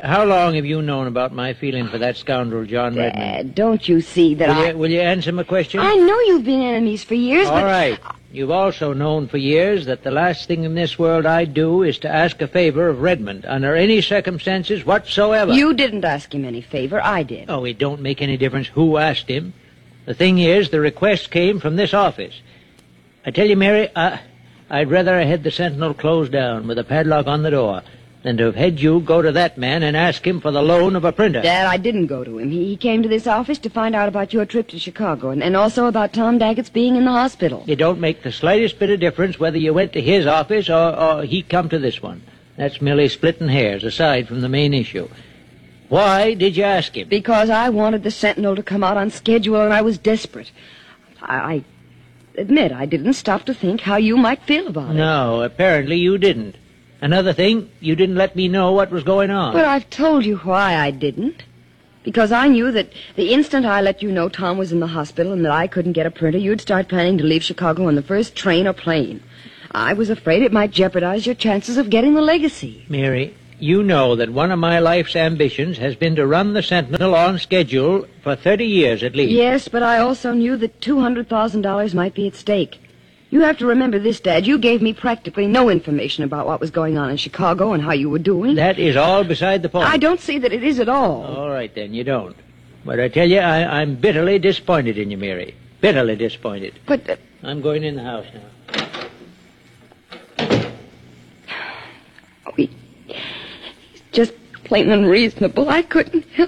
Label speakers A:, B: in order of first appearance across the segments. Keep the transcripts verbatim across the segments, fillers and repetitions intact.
A: how long have you known about my feeling for that scoundrel, John
B: Dad,
A: Redmond?
B: don't you see that
A: will
B: I...
A: You, will you answer my question?
B: I know you've been enemies for years,
A: All
B: but...
A: right. You've also known for years that the last thing in this world I'd do is to ask a favor of Redmond under any circumstances whatsoever.
B: You didn't ask him any favor. I did.
A: Oh, it don't make any difference who asked him. The thing is, the request came from this office. I tell you, Mary, I, I'd rather I had the Sentinel closed down with a padlock on the door than to have had you go to that man and ask him for the loan of a printer.
B: Dad, I didn't go to him. He, he came to this office to find out about your trip to Chicago and, and also about Tom Daggett's being in the hospital.
A: It don't make the slightest bit of difference whether you went to his office or, or he come to this one. That's merely splitting hairs aside from the main issue. Why did you ask him?
B: Because I wanted the Sentinel to come out on schedule and I was desperate. I, I admit I didn't stop to think how you might feel about it.
A: No, apparently you didn't. Another thing, you didn't let me know what was going on.
B: But I've told you why I didn't. Because I knew that the instant I let you know Tom was in the hospital and that I couldn't get a printer, you'd start planning to leave Chicago on the first train or plane. I was afraid it might jeopardize your chances of getting the legacy.
A: Mary, you know that one of my life's ambitions has been to run the Sentinel on schedule for thirty years at least.
B: Yes, but I also knew that two hundred thousand dollars might be at stake. You have to remember this, Dad. You gave me practically no information about what was going on in Chicago and how you were doing.
A: That is all beside the point.
B: I don't see that it is at all.
A: All right, then, you don't. But I tell you, I, I'm bitterly disappointed in you, Mary. Bitterly disappointed.
B: But... Uh,
A: I'm going in the house now.
B: Oh, he, he's just plain unreasonable. I couldn't help...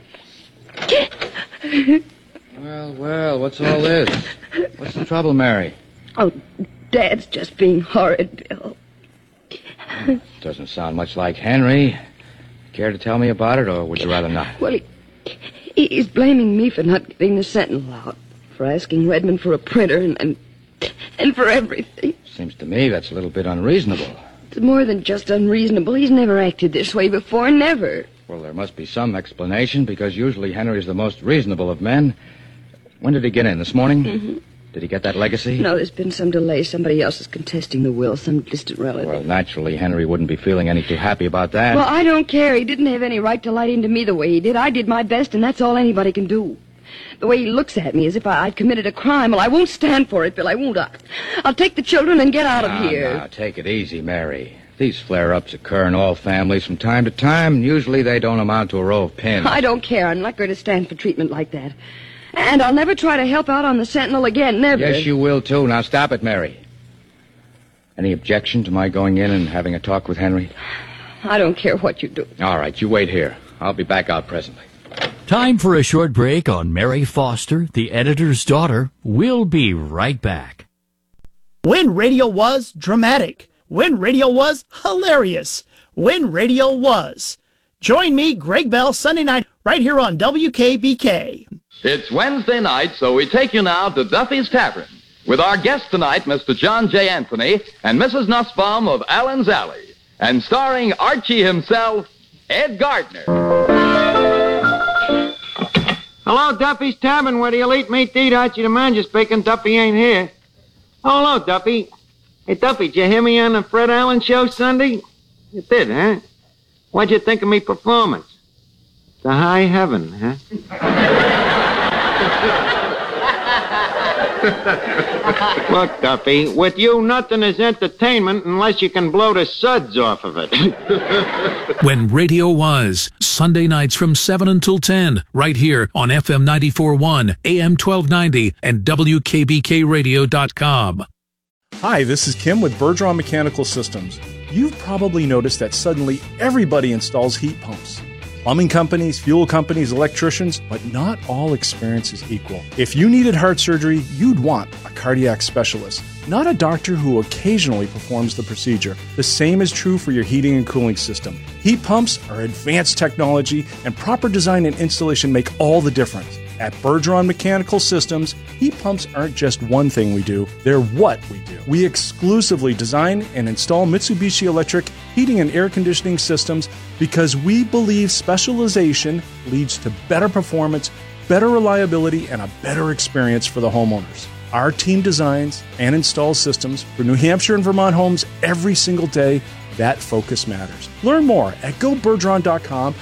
C: Well, well, what's all this? What's the trouble, Mary?
B: Oh, Dad's just being horrid, Bill.
C: Doesn't sound much like Henry. Care to tell me about it, or would you rather not?
B: Well, he, he's blaming me for not getting the Sentinel out, for asking Redmond for a printer, and, and, and for everything.
C: Seems to me that's a little bit unreasonable.
B: It's more than just unreasonable. He's never acted this way before, never.
C: Well, there must be some explanation, because usually Henry's the most reasonable of men. When did he get in, this morning?
B: Mm-hmm.
C: Did he get that legacy?
B: No, there's been some delay. Somebody else is contesting the will, some distant relative.
C: Well, naturally, Henry wouldn't be feeling any too happy about that.
B: Well, I don't care. He didn't have any right to light into me the way he did. I did my best, and that's all anybody can do. The way he looks at me as if I, I'd committed a crime, well, I won't stand for it, Bill. I won't. I, I'll take the children and get out of
C: now,
B: here.
C: Now, take it easy, Mary. These flare-ups occur in all families from time to time, and usually they don't amount to a row of pins.
B: I don't care. I'm not going to stand for treatment like that. And I'll never try to help out on the Sentinel again, never.
C: Yes, you will, too. Now, stop it, Mary. Any objection to my going in and having a talk with Henry?
B: I don't care what you do.
C: All right, you wait here. I'll be back out presently.
D: Time for a short break on Mary Foster, the editor's daughter. We'll be right back.
E: When radio was dramatic. When radio was hilarious. When radio was. Join me, Greg Bell, Sunday night, right here on W K B K.
F: It's Wednesday night, so we take you now to Duffy's Tavern with our guest tonight, Mister John J. Anthony and Missus Nussbaum of Allen's Alley, and starring Archie himself, Ed Gardner.
G: Hello, Duffy's Tavern, where the elite meat to eat. Archie the manager speaking. Duffy ain't here. Oh, hello, Duffy. Hey, Duffy, did you hear me on the Fred Allen show Sunday? You did, huh? What'd you think of me performance? The high heaven, huh? Look, Duffy, with you, nothing is entertainment unless you can blow the suds off of it.
H: When radio was, Sunday nights from seven until ten, right here on F M ninety-four point one, A M twelve ninety, and W K B K radio dot com.
I: Hi, this is Kim with Bergeron Mechanical Systems. You've probably noticed that suddenly everybody installs heat pumps. Plumbing companies, fuel companies, electricians, but not all experience is equal. If you needed heart surgery, you'd want a cardiac specialist, not a doctor who occasionally performs the procedure. The same is true for your heating and cooling system. Heat pumps are advanced technology, and proper design and installation make all the difference. At Bergeron Mechanical Systems, heat pumps aren't just one thing we do, they're what we do. We exclusively design and install Mitsubishi Electric heating and air conditioning systems because we believe specialization leads to better performance, better reliability, and a better experience for the homeowners. Our team designs and installs systems for New Hampshire and Vermont homes every single day. That focus matters. Learn more at go bergeron dot com